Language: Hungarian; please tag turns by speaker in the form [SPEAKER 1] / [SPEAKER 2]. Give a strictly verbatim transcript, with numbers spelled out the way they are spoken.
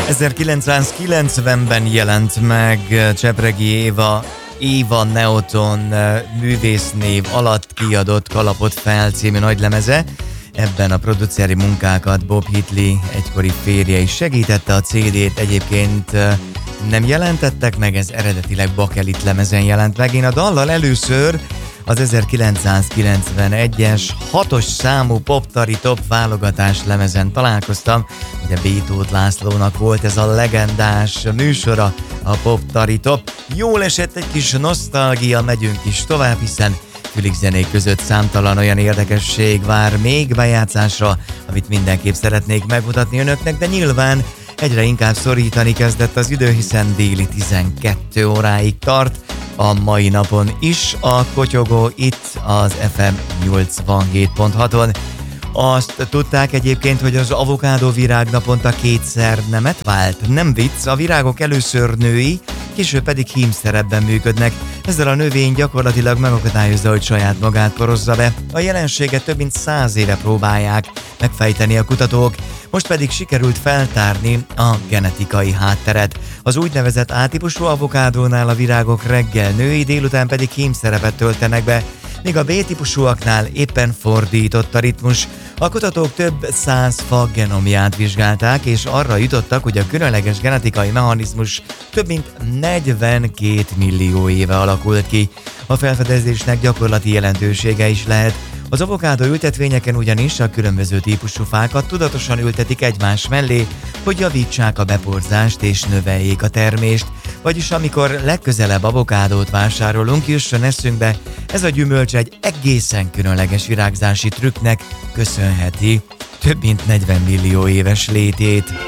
[SPEAKER 1] ezerkilencszázkilencvenben jelent meg Csepregi Éva, Éva Neoton művésznév alatt kiadott Kalapot fel című nagylemeze. Ebben a produceri munkákat Bob Hitley egykori férje is segítette, a cé dét egyébként nem jelentettek meg, ez eredetileg Bakelit lemezen jelent meg. Én a dallal először az ezerkilencszázkilencvenegyes hatos számú poptari top válogatás lemezen találkoztam. Ugye B. Tóth Lászlónak volt ez a legendás műsora, a poptari top. Jól esett egy kis nosztalgia, megyünk is tovább, hiszen Fülig zenék között számtalan olyan érdekesség vár még bejátszásra, amit mindenképp szeretnék megmutatni önöknek, de nyilván egyre inkább szorítani kezdett az idő, hiszen déli tizenkét óráig tart a mai napon is a Kotyogó itt az ef em nyolcvanhét pont haton. Azt tudták egyébként, hogy az avokádó virág naponta kétszer nemet vált? Nem vicc, a virágok először női, később pedig hímszerepben működnek. Ezzel a növény gyakorlatilag megakadályozza, hogy saját magát porozza be. A jelenséget több mint száz éve próbálják megfejteni a kutatók, most pedig sikerült feltárni a genetikai hátteret. Az úgynevezett A-típusú avokádónál a virágok reggel női, délután pedig hímszerepet töltenek be, míg a B-típusúaknál éppen fordított a ritmus. A kutatók több száz fa genomját vizsgálták, és arra jutottak, hogy a különleges genetikai mechanizmus több mint negyvenkét millió éve alakult ki. A felfedezésnek gyakorlati jelentősége is lehet. Az avokádó ültetvényeken ugyanis a különböző típusú fákat tudatosan ültetik egymás mellé, hogy javítsák a beporzást és növeljék a termést. Vagyis amikor legközelebb avokádót vásárolunk, jusson eszünkbe, ez a gyümölcs egy egészen különleges virágzási trükknek köszönheti több mint negyven millió éves létét.